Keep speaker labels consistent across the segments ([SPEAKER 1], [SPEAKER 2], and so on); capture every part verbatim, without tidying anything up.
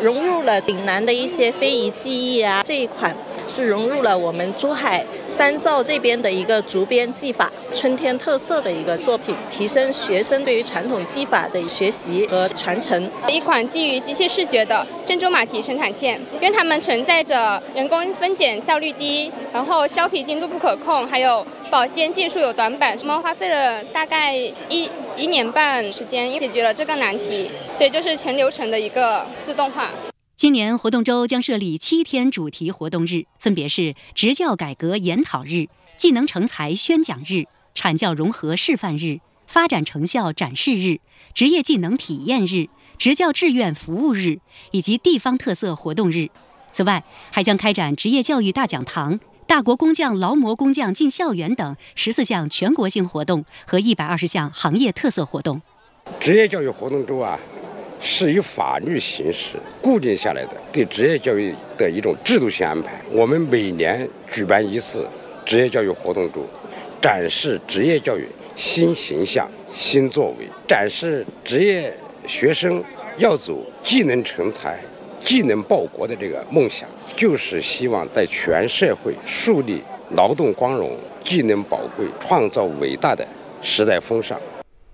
[SPEAKER 1] 融入了岭南的一些非遗技艺啊。这一款是融入了我们珠海三灶这边的一个竹编技法，春天特色的一个作品，提升学生对于传统技法的学习和传承。
[SPEAKER 2] 一款基于机器视觉的珍珠马蹄生产线，因为它们存在着人工分拣效率低，然后削皮精度不可控，还有保鲜技术有短板。我们花费了大概一一年半时间解决了这个难题，所以就是全流程的一个自动化。
[SPEAKER 3] 今年活动周将设立七天主题活动日，分别是职教改革研讨日、技能成才宣讲日、产教融合示范日、发展成效展示日、职业技能体验日、职教志愿服务日以及地方特色活动日。此外，还将开展职业教育大讲堂、大国工匠、劳模工匠进校园等十四项全国性活动和一百二十项行业特色活动。
[SPEAKER 4] 职业教育活动周啊，是以法律形式固定下来的对职业教育的一种制度性安排。我们每年举办一次职业教育活动周，展示职业教育新形象、新作为，展示职业学生要走技能成才、技能报国的这个梦想，就是希望在全社会树立劳动光荣、技能宝贵、创造伟大的时代风尚。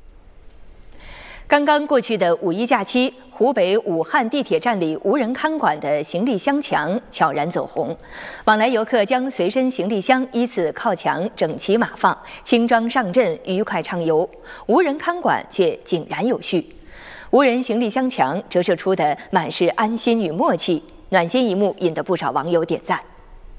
[SPEAKER 5] 刚刚过去的五一假期，湖北武汉地铁站里无人看管的行李箱墙悄然走红，往来游客将随身行李箱依次靠墙整齐码放，轻装上阵，愉快畅游。无人看管却井然有序，无人行李箱墙折射出的满是安心与默契，暖心一幕引得不少网友点赞。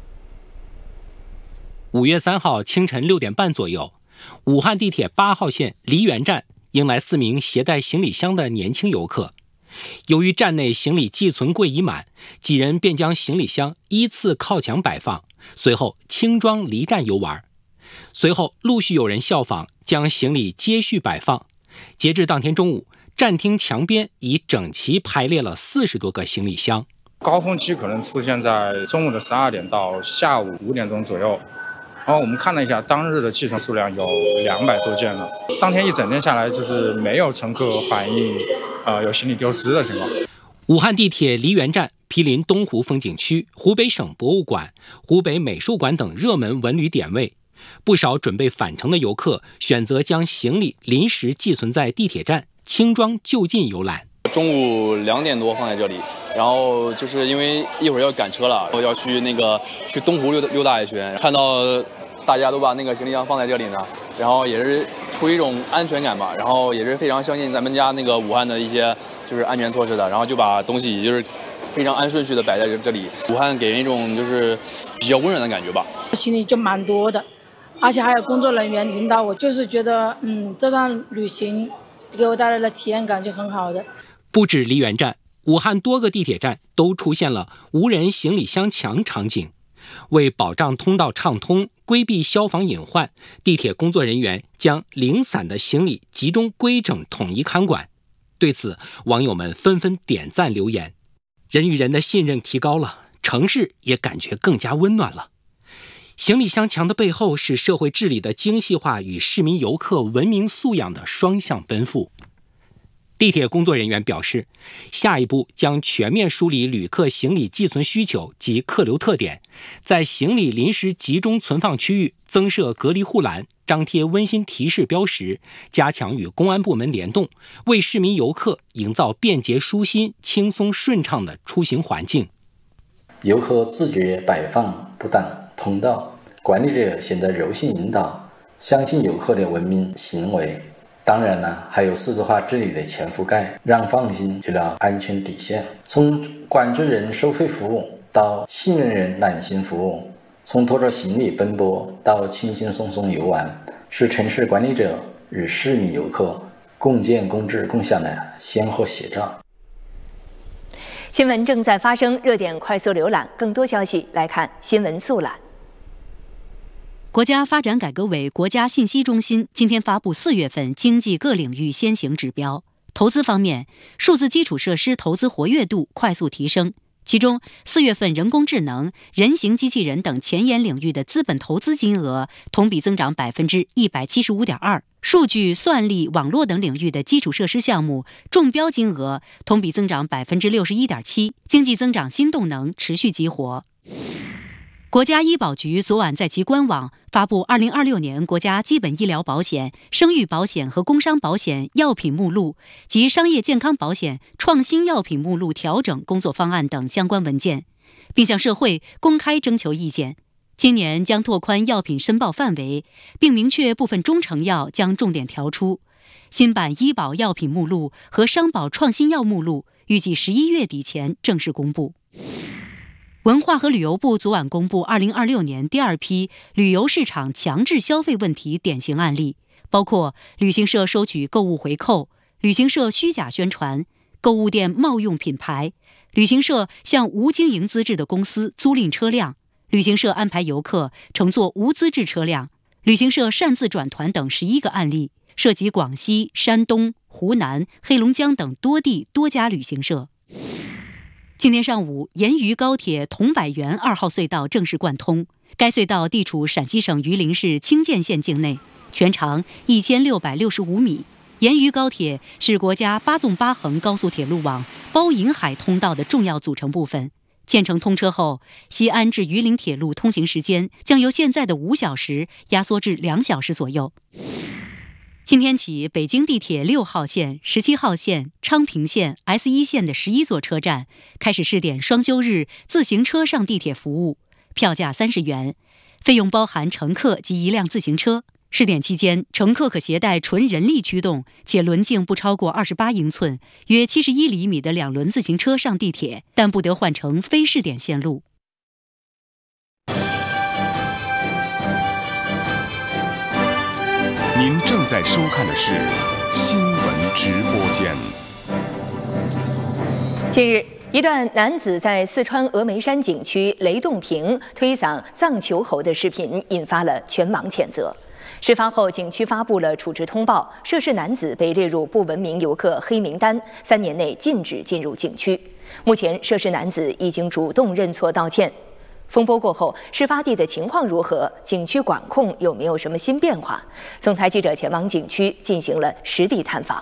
[SPEAKER 6] 五月三号清晨六点半左右，武汉地铁八号线梨园站迎来四名携带行李箱的年轻游客。由于站内行李寄存柜已满，几人便将行李箱依次靠墙摆放，随后轻装离站游玩。随后陆续有人效仿，将行李接续摆放。截至当天中午，站厅墙边已整齐排列了四十多个行李箱。
[SPEAKER 7] 高峰期可能出现在中午的十二点到下午五点钟左右。然后我们看了一下，当日的寄存数量有两百多件了。当天一整天下来，就是没有乘客反映，呃，有行李丢失的情况。
[SPEAKER 6] 武汉地铁梨园站毗邻东湖风景区、湖北省博物馆、湖北美术馆等热门文旅点位，不少准备返程的游客选择将行李临时寄存在地铁站，轻装就近游览。
[SPEAKER 8] 中午两点多放在这里，然后就是因为一会儿要赶车了，我要去那个去东湖溜溜达一圈，看到大家都把那个行李箱放在这里呢，然后也是出于一种安全感吧，然后也是非常相信咱们家那个武汉的一些就是安全措施的，然后就把东西就是非常按顺序的摆在这里。武汉给人一种就是比较温暖的感觉吧。
[SPEAKER 9] 行李就蛮多的，而且还有工作人员领导我，就是觉得嗯这段旅行给我带来的体验感就很好的。
[SPEAKER 6] 不止梨园站，武汉多个地铁站都出现了无人行李箱墙场景。为保障通道畅通，规避消防隐患，地铁工作人员将零散的行李集中规整统一看管。对此，网友们纷纷点赞留言。人与人的信任提高了，城市也感觉更加温暖了。行李箱墙的背后是社会治理的精细化与市民游客文明素养的双向奔赴。地铁工作人员表示，下一步将全面梳理旅客行李寄存需求及客流特点，在行李临时集中存放区域增设隔离护栏，张贴温馨提示标识，加强与公安部门联动，为市民游客营造便捷舒心、轻松顺畅的出行环境。
[SPEAKER 10] 游客自觉摆放不当通道，管理者现在柔性引导，相信游客的文明行为。当然了，还有数字化治理的全覆盖，让放心有了安全底线。从管制人收费服务到信任人揽行服务，从拖着行李奔波到轻轻松松游玩，是城市管理者与市民游客共建共治共享的先后写照。
[SPEAKER 5] 新闻正在发生，热点快速浏览，更多消息来看新闻速览。
[SPEAKER 3] 国家发展改革委国家信息中心今天发布四月份经济各领域先行指标。投资方面，数字基础设施投资活跃度快速提升，其中四月份人工智能、人形机器人等前沿领域的资本投资金额同比增长百分之一百七十五点二， 数据、算力、网络等领域的基础设施项目中标金额同比增长 百分之六十一点七， 经济增长新动能持续激活。国家医保局昨晚在其官网发布二零二六年国家基本医疗保险、生育保险和工伤保险药品目录及商业健康保险创新药品目录调整工作方案等相关文件，并向社会公开征求意见。今年将拓宽药品申报范围，并明确部分中成药将重点调出。新版医保药品目录和商保创新药目录预计十一月底前正式公布。文化和旅游部昨晚公布二零二六年第二批旅游市场强制消费问题典型案例，包括旅行社收取购物回扣、旅行社虚假宣传、购物店冒用品牌、旅行社向无经营资质的公司租赁车辆、旅行社安排游客乘坐无资质车辆、旅行社擅自转团等十一个案例，涉及广西、山东、湖南、黑龙江等多地多家旅行社。今天上午，沿渝高铁桐柏园二号隧道正式贯通。该隧道地处陕西省榆林市清涧县境内，全长一千六百六十五米。沿渝高铁是国家八纵八横高速铁路网包银海通道的重要组成部分。建成通车后，西安至榆林铁路通行时间将由现在的五小时压缩至两小时左右。今天起，北京地铁六号线、十七号线、昌平线、S 一 线的十一座车站开始试点双休日自行车上地铁服务，票价三十元，费用包含乘客及一辆自行车。试点期间，乘客可携带纯人力驱动且轮径不超过二十八英寸、约七十一厘米的两轮自行车上地铁，但不得换乘非试点线路。
[SPEAKER 11] 您正在收看的是新闻直播间。
[SPEAKER 5] 近日，一段男子在四川峨眉山景区雷洞坪推搡藏球猴的视频引发了全网谴责。事发后，景区发布了处置通报，涉事男子被列入不文明游客黑名单，三年内禁止进入景区。目前，涉事男子已经主动认错道歉。风波过后，事发地的情况如何？景区管控有没有什么新变化？总台记者前往景区进行了实地探访。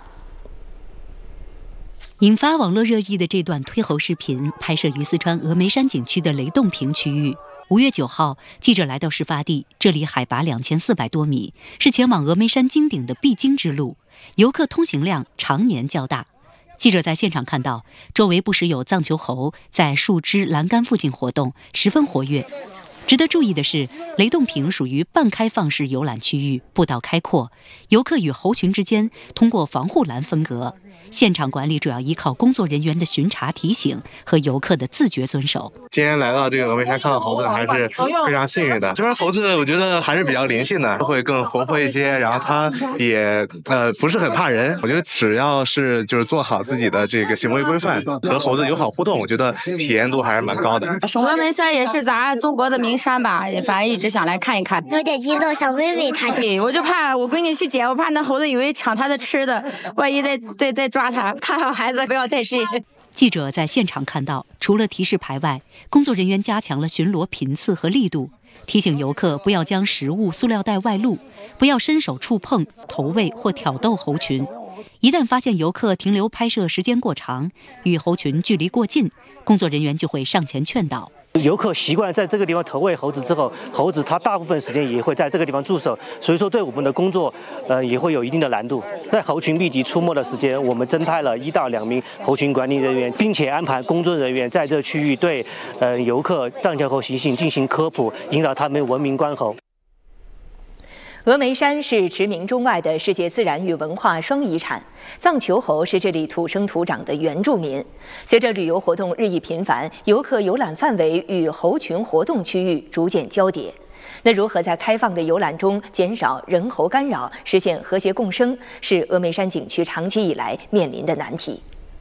[SPEAKER 3] 引发网络热议的这段推猴视频拍摄于四川峨眉山景区的雷洞坪区域。五月九号，记者来到事发地，这里海拔两千四百多米，是前往峨眉山金顶的必经之路，游客通行量常年较大。记者在现场看到，周围不时有藏球猴在树枝、栏杆附近活动，十分活跃。值得注意的是，雷洞坪属于半开放式游览区域，步道开阔，游客与猴群之间通过防护栏分隔。现场管理主要依靠工作人员的巡查提醒和游客的自觉遵守。
[SPEAKER 12] 今天来到这个峨眉山看到猴子还是非常幸运的。这边猴子我觉得还是比较灵性的，会更活泼一些，然后它也呃不是很怕人。我觉得只要是就是做好自己的这个行为规范，和猴子友好互动，我觉得体验度还是蛮高的。
[SPEAKER 13] 峨眉山也是咱中国的名山吧，反正一直想来看一看。
[SPEAKER 14] 有点激动，想喂喂它。
[SPEAKER 13] 对，我就怕我闺女去捡，我怕那猴子以为抢她的吃的，万一再再再抓他，看好孩子不要太近。
[SPEAKER 3] 记者在现场看到，除了提示牌外，工作人员加强了巡逻频次和力度，提醒游客不要将食物、塑料袋外露，不要伸手触碰、投喂或挑逗猴群。一旦发现游客停留拍摄时间过长，与猴群距离过近，工作人员就会上前劝导。
[SPEAKER 15] 游客习惯在这个地方投喂猴子之后，猴子它大部分时间也会在这个地方驻守，所以说对我们的工作，呃，也会有一定的难度。在猴群密集出没的时间，我们增派了一到两名猴群管理人员，并且安排工作人员在这区域对，呃，游客藏球猴习性进行科普，引导他们文明观猴。
[SPEAKER 5] 峨眉山是驰名中外的世界自然与文化双遗产，藏球猴是这里土生土长的原住民。随着旅游活动日益频繁，游客游览范围与猴群活动区域逐渐交叠。那如何在开放的游览中减少人猴干扰，实现和谐共生，是峨眉山景区长期以来面临的难题。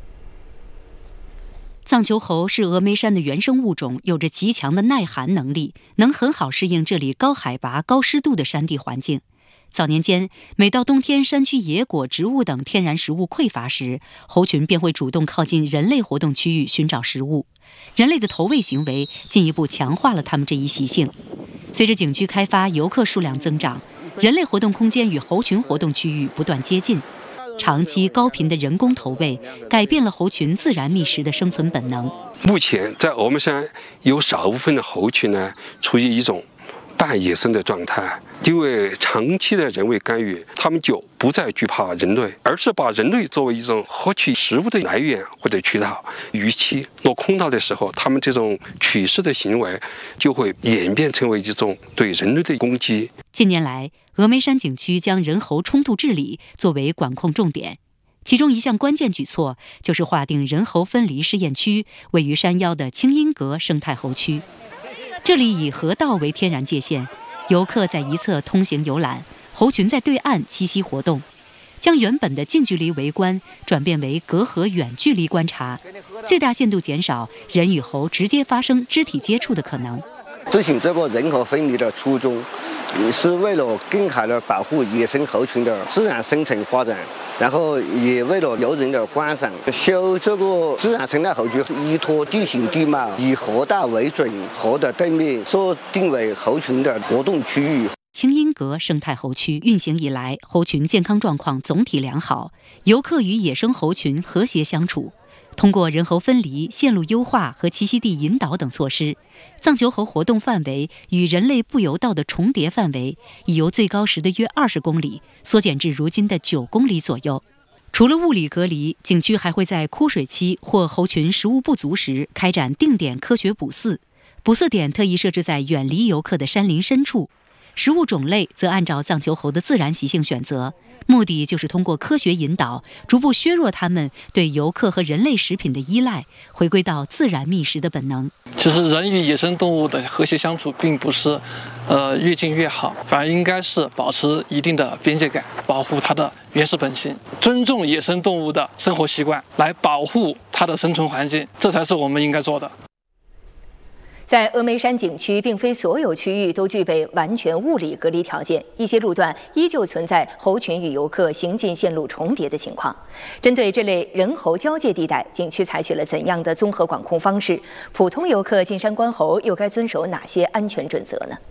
[SPEAKER 3] 藏球猴是峨眉山的原生物种，有着极强的耐寒能力，能很好适应这里高海拔、高湿度的山地环境。早年间，每到冬天山区野果、植物等天然食物匮乏时，猴群便会主动靠近人类活动区域寻找食物。人类的投喂行为进一步强化了它们这一习性。随着景区开发，游客数量增长， 人类活动空间与猴群活动区域不断接近。长期高频的人工投喂，改变了猴群自然觅食的生存本能。
[SPEAKER 16] 目前在峨眉山有少部分的猴群呢，处于一种半野生的状态，因为长期的人为干预，他们就不再惧怕人类，而是把人类作为一种获取食物的来源或者渠道。与其落空道的时候，他们这种取食的行为就会演变成为一种对人类的攻击。
[SPEAKER 3] 近年来，峨眉山景区将人猴冲突治理作为管控重点，其中一项关键举措就是划定人猴分离试验区，位于山腰的清音阁生态猴区。这里以河道为天然界限，游客在一侧通行游览，猴群在对岸栖息活动，将原本的近距离围观转变为隔河远距离观察，最大限度减少人与猴直接发生肢体接触的可能。
[SPEAKER 17] 执行这个人猴分离的初衷，是为了更好的保护野生猴群的自然生存发展，然后也为了游人的观赏。修这个自然生态猴区，依托地形地貌，以河道为准，河的对面设定为猴群的活动区域。
[SPEAKER 3] 清音阁生态猴区运行以来，猴群健康状况总体良好，游客与野生猴群和谐相处。通过人猴分离、线路优化和栖息地引导等措施，藏球猴活动范围与人类步游道的重叠范围已由最高时的约二十公里缩减至如今的九公里左右。除了物理隔离，景区还会在枯水期或猴群食物不足时开展定点科学捕饲，捕饲点特意设置在远离游客的山林深处，食物种类则按照藏球猴的自然习性选择，目的就是通过科学引导，逐步削弱它们对游客和人类食品的依赖，回归到自然觅食的本能。
[SPEAKER 18] 其实人与野生动物的和谐相处，并不是，呃越近越好，反而应该是保持一定的边界感，保护它的原始本性，尊重野生动物的生活习惯，来保护它的生存环境，这才是我们应该做的。
[SPEAKER 5] 在峨眉山景区，并非所有区域都具备完全物理隔离条件，一些路段依旧存在猴群与游客行进线路重叠的情况。针对这类人猴交界地带，景区采取了怎样的综合管控方式？普通游客进山观猴又该遵守哪些安全准则呢？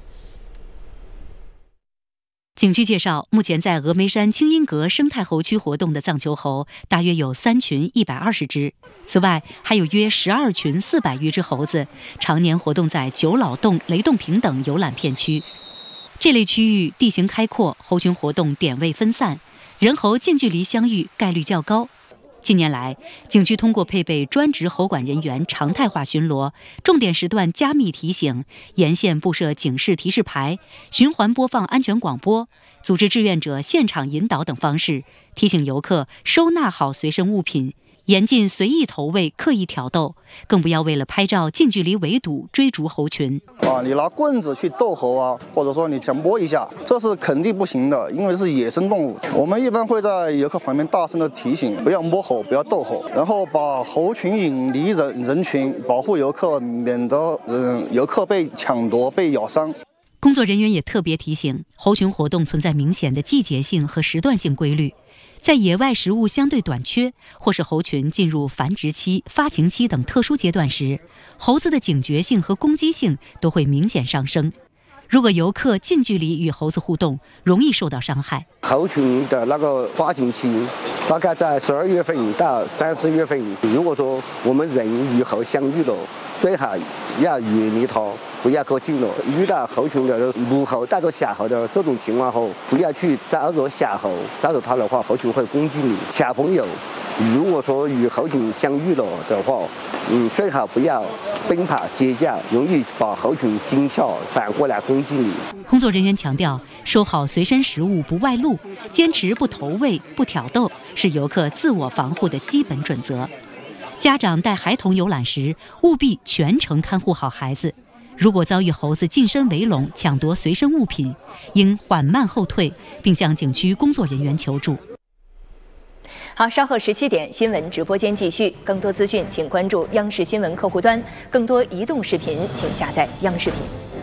[SPEAKER 3] 景区介绍，目前在峨眉山清音阁生态猴区活动的藏球猴大约有三群一百二十只，此外还有约十二群四百余只猴子常年活动在九老洞、雷洞坪等游览片区。这类区域地形开阔，猴群活动点位分散，人猴近距离相遇概率较高。近年来，景区通过配备专职猴管人员常态化巡逻，重点时段加密提醒，沿线布设警示提示牌，循环播放安全广播，组织志愿者现场引导等方式，提醒游客收纳好随身物品，严禁随意投喂、刻意挑逗，更不要为了拍照近距离围堵追逐猴群。
[SPEAKER 19] 啊，你拿棍子去逗猴啊，或者说你想摸一下，这是肯定不行的，因为是野生动物。我们一般会在游客旁边大声的提醒，不要摸猴，不要逗猴，然后把猴群引离人人群，保护游客，免得嗯游客被抢夺、被咬伤。
[SPEAKER 3] 工作人员也特别提醒，猴群活动存在明显的季节性和时段性规律。在野外食物相对短缺，或是猴群进入繁殖期、发情期等特殊阶段时，猴子的警觉性和攻击性都会明显上升。如果游客近距离与猴子互动，容易受到伤害。
[SPEAKER 17] 猴群的那个发情期大概在十二月份到三四月份。如果说我们人与猴相遇了，最好要远离它，不要靠近了。遇到猴群的母猴带着小猴的这种情况后，不要去招惹小猴，招惹它的话，猴群会攻击你。小朋友如果说与猴群相遇了的话，嗯，最好不要奔跑尖叫，容易把猴群惊吓，反过来攻击你。
[SPEAKER 3] 工作人员强调，收好随身食物不外露，坚持不投喂、不挑逗，是游客自我防护的基本准则。家长带孩童游览时，务必全程看护好孩子。如果遭遇猴子近身围拢、抢夺随身物品，应缓慢后退，并向景区工作人员求助。
[SPEAKER 5] 好，稍后十七点新闻直播间继续，更多资讯请关注央视新闻客户端，更多移动视频请下载央视频。